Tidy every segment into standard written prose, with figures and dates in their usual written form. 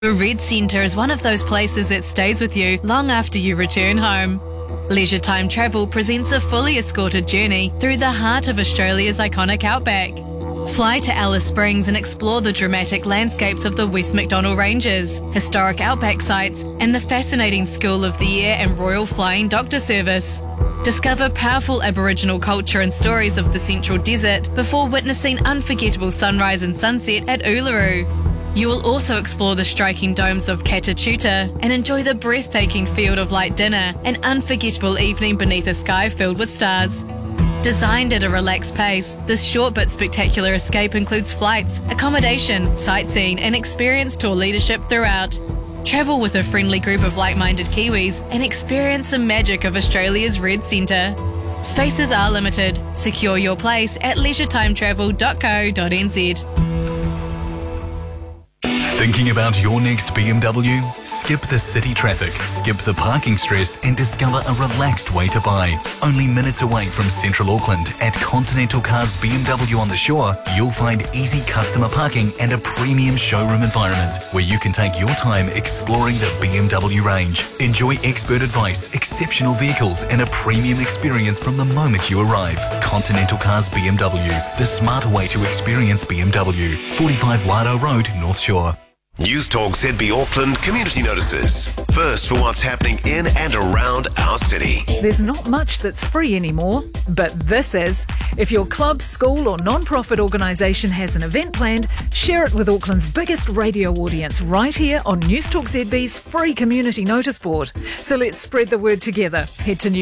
The Red Centre is one of those places that stays with you long after you return home. Leisure Time Travel presents a fully escorted journey through the heart of Australia's iconic outback. Fly to Alice Springs and explore the dramatic landscapes of the West Macdonnell Ranges, historic outback sites, and the fascinating School of the Air and Royal Flying Doctor Service. Discover powerful Aboriginal culture and stories of the Central Desert before witnessing unforgettable sunrise and sunset at Uluru. You will also explore the striking domes of Catatuta and enjoy the breathtaking Field of Light dinner, an unforgettable evening beneath a sky filled with stars. Designed at a relaxed pace, this short but spectacular escape includes flights, accommodation, sightseeing and experienced tour leadership throughout. Travel with a friendly group of like-minded Kiwis and experience the magic of Australia's Red Centre. Spaces are limited. Secure your place at leisuretimetravel.co.nz. Thinking about your next BMW? Skip the city traffic, skip the parking stress and discover a relaxed way to buy. Only minutes away from Central Auckland at Continental Cars BMW on the Shore, you'll find easy customer parking and a premium showroom environment where you can take your time exploring the BMW range. Enjoy expert advice, exceptional vehicles and a premium experience from the moment you arrive. Continental Cars BMW, the smarter way to experience BMW. 45 Wado Road, North Shore. News Talk ZB Auckland community notices. First for what's happening in and around our city. There's not much that's free anymore, but this is. If your club, school or non-profit organisation has an event planned, share it with Auckland's biggest radio audience right here on News Talk ZB's free community notice board. So let's spread the word together. Head to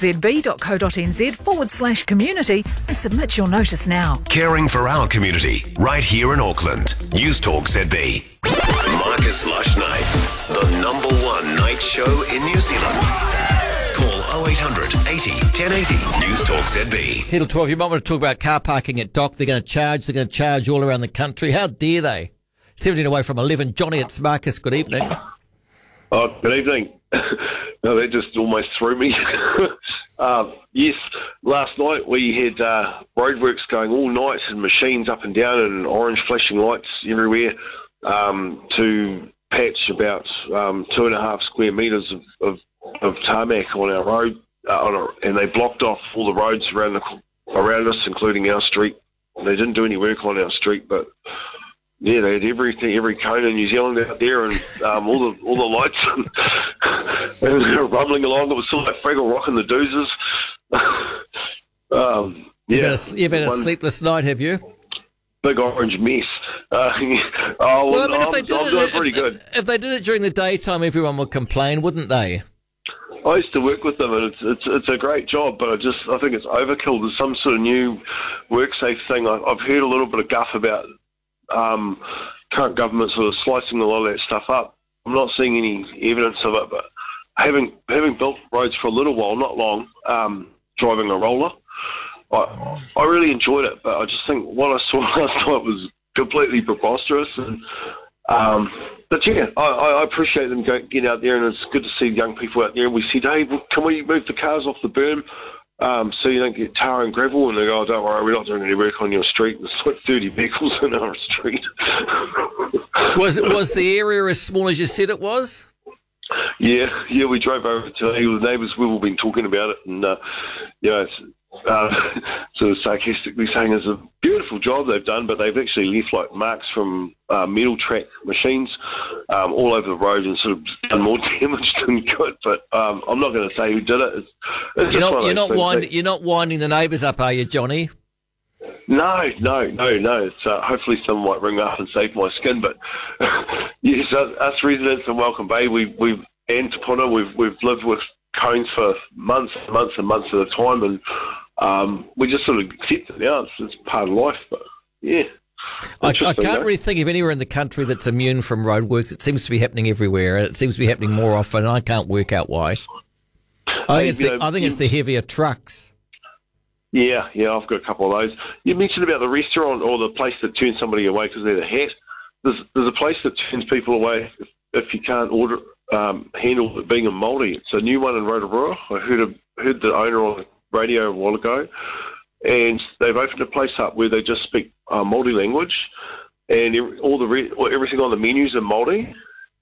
newstalkzb.co.nz/community and submit your notice now. Caring for our community right here in Auckland. News Talk ZB. Marcus Lush Nights, the number one night show in New Zealand. Call 0800 80 1080 News Talk ZB. Hiddle 12, you might want to talk about car parking at Dock. They're going to charge all around the country. How dare they? 17 away from 11. Johnny, it's Marcus. Good evening. Oh, good evening. No, that just almost threw me. Yes, last night we had roadworks going all night and machines up and down and orange flashing lights everywhere. To patch about 2.5 square metres of tarmac on our road, and they blocked off all the roads around us, including our street. They didn't do any work on our street, but yeah, they had every cone in New Zealand out there, and all the lights, and they were rumbling along. It was sort of like Fraggle Rock and the Doozers. You've had a sleepless night, have you? Big orange mess. If they did I'm doing pretty good. If they did it during the daytime, everyone would complain, wouldn't they? I used to work with them, and it's a great job, but I think it's overkill. There's some sort of new WorkSafe thing. I've heard a little bit of guff about current government sort of slicing a lot of that stuff up. I'm not seeing any evidence of it, but having built roads for a little while, not long, driving a roller, I really enjoyed it, but I just think what I saw last night was completely preposterous. And, but yeah, I appreciate them getting out there, and it's good to see young people out there. And we said, hey, can we move the cars off the berm so you don't get tar and gravel? And they go, oh, don't worry, we're not doing any work on your street. There's like 30 vehicles in our street. Was the area as small as you said it was? Yeah, we drove over to the neighbours. We've all been talking about it, and it's sort of sarcastically saying it's a beautiful job they've done, but they've actually left like marks from metal track machines all over the road and sort of done more damage than good. But I'm not going to say who did it. You're not winding the neighbours up, are you, Johnny? No. It's, hopefully someone might ring up and save my skin. But yes, us residents in Welcome Bay, and Te Puna, we've lived with cones for months and months and months at a time, and we just sort of accept it now. It's part of life, but yeah. I can't really think of anywhere in the country that's immune from roadworks. It seems to be happening everywhere, and it seems to be happening more often, and I can't work out why. I think it's the heavier trucks. Yeah, I've got a couple of those. You mentioned about the restaurant or the place that turns somebody away because they're the hat. There's a place that turns people away if you can't handle it being a Māori. It's a new one in Rotorua. I heard the owner on the radio a while ago, and they've opened a place up where they just speak Māori language, and everything on the menus are Māori,